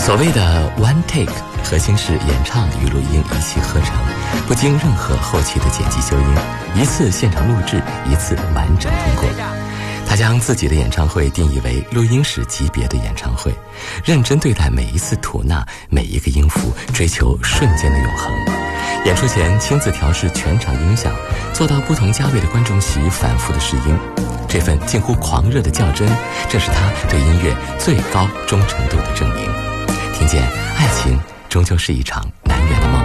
所谓的 one take， 核心是演唱与录音一气呵成，不经任何后期的剪辑修音，一次现场录制，一次完整通过。他将自己的演唱会定义为录音室级别的演唱会，认真对待每一次吐纳，每一个音符，追求瞬间的永恒。演出前亲自调试全场音响，做到不同价位的观众席反复的试音。这份近乎狂热的较真，正是他对音乐最高忠诚度的证明。听见，爱情终究是一场